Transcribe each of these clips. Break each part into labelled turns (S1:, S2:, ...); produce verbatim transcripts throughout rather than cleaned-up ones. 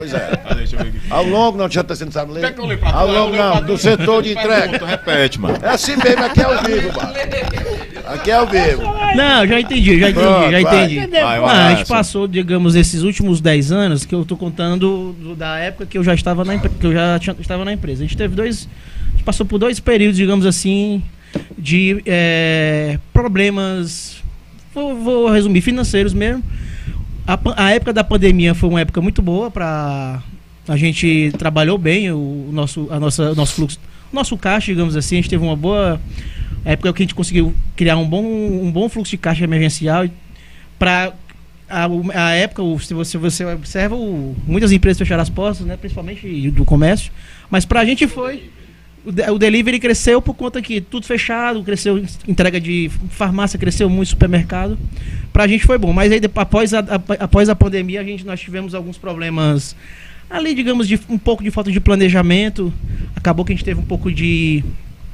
S1: Pois é. Ao longo, não tinha você não sabe ler? Ao longo, não, do setor de entrega.
S2: Repete, mano.
S1: É assim mesmo, aqui é ao vivo, mano. Aqui é ao vivo.
S3: Não, já entendi, já entendi,
S1: Pronto,
S3: já entendi.
S2: Vai, vai,
S3: Não, a gente
S2: vai,
S3: passou, digamos, esses últimos dez anos, que eu tô contando do- da época que eu já estava na empresa, que eu já tinha- estava na empresa. A gente teve dois, a gente passou por dois períodos, digamos assim, de é, problemas, vou, vou resumir, financeiros mesmo. A, pan- a época da pandemia foi uma época muito boa para a gente trabalhou bem o, o nosso a nossa nosso fluxo, nosso caixa, digamos assim. A gente teve uma boa época que a gente conseguiu criar um bom um bom fluxo de caixa emergencial para a, a época, o- se você você observa, o, muitas empresas fecharam as portas, né, principalmente do comércio, mas para a gente foi o, de- o delivery cresceu por conta que tudo fechado, cresceu entrega de farmácia, cresceu muito supermercado. Pra gente foi bom, mas aí depois, após a, a- após a pandemia a gente, nós tivemos alguns problemas ali, digamos, de um pouco de falta de planejamento. Acabou que a gente teve um pouco de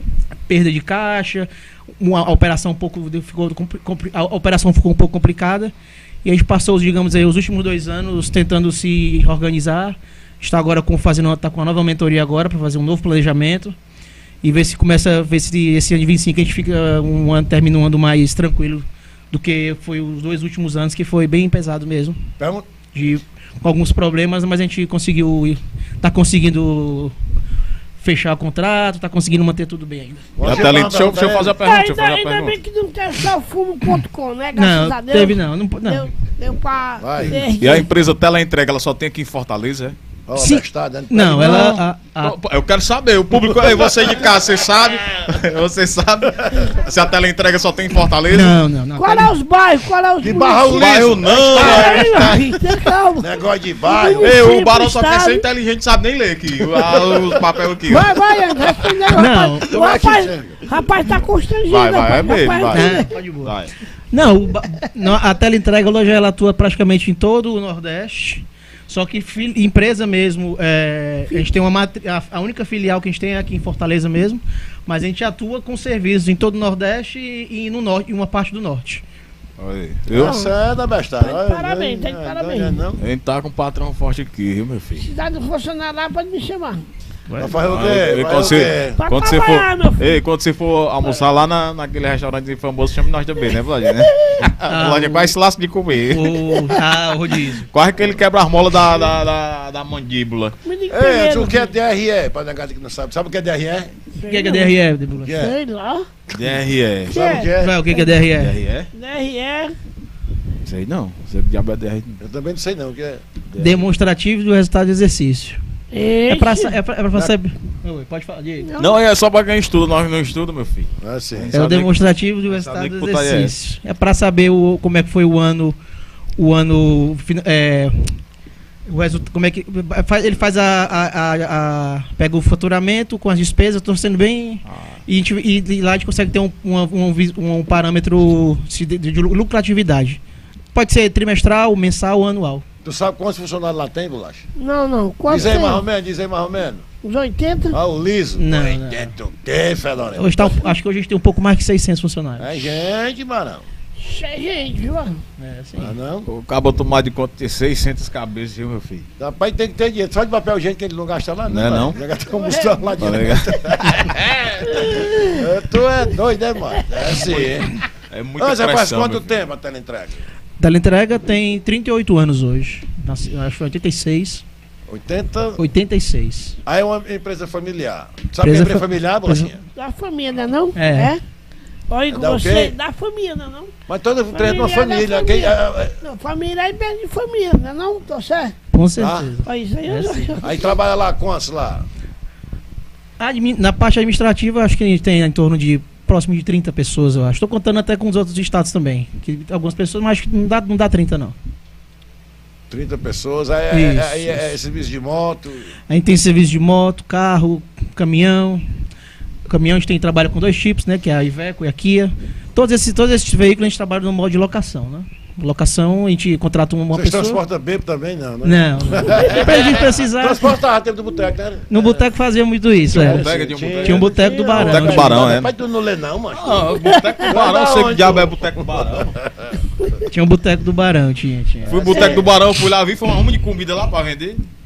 S3: perda de caixa, uma, a operação um pouco ficou compli- compli- a operação ficou um pouco complicada e a gente passou, digamos aí, os últimos dois anos tentando se organizar. Está agora com fazendo tá com uma nova mentoria agora para fazer um novo planejamento e ver se começa ver se esse ano de vinte e cinco a gente fica um ano termina um ano mais tranquilo do que foi os dois últimos anos, que foi bem pesado mesmo,
S1: Pergunta.
S3: de, com alguns problemas, mas a gente conseguiu, tá conseguindo fechar o contrato, tá conseguindo manter tudo bem ainda.
S2: Já
S1: Você
S2: tá ali,
S1: manda
S2: deixa, eu- deixa eu fazer a
S1: pra
S2: pergunta. Deixa eu
S4: Ainda,
S2: fazer a
S4: ainda bem
S2: pergunta.
S4: que não tem só fumo ponto com, né? Graças a
S3: Não,
S4: Deus.
S3: teve não, não, não.
S4: Deu, deu pra.
S1: Vai.
S4: ter-
S2: E a empresa teleentrega, ela só tem aqui em Fortaleza, é?
S1: Ó,
S3: Sim.
S1: abestado, né?
S3: Não, ela a- a-
S2: Pô, Eu quero saber, o público aí, você de casa, você sabe? Você sabe? Se a teleentrega só tem em Fortaleza?
S3: não, não, não.
S4: Qual é os bairros? Qual é os
S1: De Barra
S4: municípios?
S1: Liso.
S2: Bairro não,
S4: Ai, meu filho, tem calma.
S1: Negócio de bairro.
S4: Vai.
S2: Ei, o
S4: Sim,
S2: Barão só quer
S4: estado.
S2: ser inteligente, sabe nem ler aqui. Ah, os papéis aqui.
S4: Vai, vai, André, responde aí,
S3: Não,
S4: rapaz.
S1: como
S4: O
S1: é que
S4: rapaz,
S1: chega?
S4: rapaz tá constrangido.
S2: Vai, vai,
S4: rapaz,
S2: é mesmo,
S4: rapaz,
S2: vai.
S3: É, pode ir boa.
S2: Vai.
S3: Não, o ba- não, a teleentrega hoje ela atua praticamente em todo o Nordeste. Só que fil- empresa mesmo, é, a gente tem uma matri- a, a única filial que a gente tem é aqui em Fortaleza mesmo, mas a gente atua com serviços em todo o Nordeste e, e no norte, e uma parte do norte.
S2: Olha, eu,
S1: Você é da bestada.
S4: Tá de parabéns, tá de parabéns.
S1: Não,
S2: a gente tá com um patrão forte aqui, viu, meu filho?
S4: Cidade do funcionário lá, pode me chamar.
S1: Vai fazer o
S2: Ah,
S1: quê?
S2: e
S1: Vai
S2: quando
S1: o
S2: você,
S1: quê?
S4: Pra
S2: quando você
S4: trabalhar, meu
S2: for,
S4: filho.
S2: ei, quando você for almoçar lá na, naquele restaurante famoso, chame nós também, né, Vladimir? Né? Vladimir, quase se lasca de comer.
S3: O, ah, o rodízio.
S2: Quase que ele quebra as molas da, da, da, da mandíbula.
S4: Me diga
S1: Ei,
S4: primeiro.
S1: o que é D R E? Para negar que não sabe. Sabe o que é D R E?
S3: O que é, que é D R E? Débora?
S1: O que é?
S4: Sei lá.
S2: D R E.
S1: Sabe o que é?
S3: Vai, o que é, que é D R E?
S2: D R E?
S4: D R E.
S2: Sei não. Sei que diabo é D R E.
S1: Eu também não sei não o que é.
S3: Demonstrativo do resultado do exercício. É pra, sa- é pra, é pra saber. Oi, pode falar, Diego.
S2: Não, é só pra quem estuda, nós não estudamos, meu filho.
S1: Ah, sim.
S3: É o demonstrativo do
S2: sabe
S3: resultado
S2: que
S3: do
S2: putaria é
S3: exercício. É pra saber o, como é que foi o ano. O ano. fin- É, o resultado. Como é que. faz- Ele faz a, a, a- a- pega o faturamento com as despesas, tô sendo bem. E, a gente- e- e lá a gente consegue ter um, uma- um, vis- um parâmetro de, de- de lucratividade. Pode ser trimestral, mensal ou anual.
S1: Tu sabe quantos funcionários lá tem, Bolacha?
S4: Não, não. Quantos
S1: Diz aí
S4: tem?
S1: mais ou menos, diz aí mais ou menos.
S4: Uns oitenta?
S1: Ah, o liso.
S3: Não,
S1: oitenta o quê, Fedorento?
S3: Hoje tá um- acho que hoje a gente tem um pouco mais que seiscentos funcionários.
S1: É gente, Marão.
S4: Cheio, gente, viu?
S3: É, sim.
S1: Ah, não?
S2: O cabo tomar de conta de seiscentas cabeças, viu, meu filho?
S1: Rapaz, tem que ter dinheiro. Só de papel gente que ele não gasta lá,
S2: Não é
S1: mano.
S2: não?
S1: Já gasta com mustão lá
S2: Tá
S1: de
S2: ligado?
S1: Tu é doido, né, mano? É assim.
S2: É muita
S1: Mas você faz
S2: pressão,
S1: quanto
S2: meu filho.
S1: tempo a teleentrega?
S3: Teleentrega tem trinta e oito anos hoje. Nasci, acho que foi oitenta e seis.
S1: oitenta.
S3: oitenta e seis.
S1: Aí é uma empresa familiar. Sabe
S3: Empresa
S1: que é empresa
S3: fa-
S1: familiar, Bolachinha?
S4: Da família, não?
S3: É.
S4: Olha com
S1: Da o
S4: você,
S1: quê?
S4: da família, não?
S1: Mas toda empresa é uma
S4: Família da
S1: família. Quem-
S4: família.
S1: é- é-
S4: Não, família é bem de família, não é não? Tô certo?
S3: Com certeza.
S4: Olha isso aí.
S3: É,
S4: eu-
S3: sim.
S1: Aí trabalha lá quantos lá?
S3: Admi- Na parte administrativa, acho que a gente tem em torno de próximo de trinta pessoas, eu acho. Estou contando até com os outros estados também. Que algumas pessoas, mas acho que não dá, não dá trinta, não.
S1: trinta pessoas. Aí, é-
S3: Isso,
S1: aí é,
S3: isso.
S1: serviço de moto.
S3: A gente tem serviço de moto, carro, caminhão. O caminhão a gente tem trabalha com dois tipos, né? Que é a Iveco e a Kia. Todos esses, todos esses veículos a gente trabalha no modo de locação, né? Locação, a gente contrata uma
S1: Vocês
S3: pessoa.
S1: transportam bêbado também, não, né?
S3: Não, não. Depois a gente precisar.
S1: Transportava tempo do boteco, né?
S3: No boteco fazia muito isso, é.
S2: boteco, tinha um boteco.
S3: Tinha um boteco do Barão.
S2: Boteco do Barão, é.
S1: Rapaz, tu não lê não, mano.
S2: Ah, o boteco do Barão, eu sei que diabo é boteco do Barão.
S3: Tinha um boteco do Barão, tinha, tinha.
S2: Fui pro boteco do Barão, fui lá, vi, foi uma ruma de comida lá pra vender.